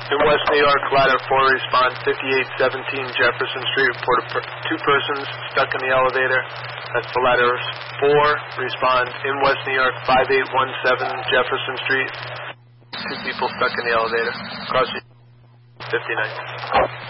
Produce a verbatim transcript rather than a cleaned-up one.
In West New York, ladder four, respond fifty-eight seventeen Jefferson Street. Report a per- two persons stuck in the elevator. That's the ladder four. Respond in West New York, five eight one seven Jefferson Street. Two people stuck in the elevator. Cross fifty-nine.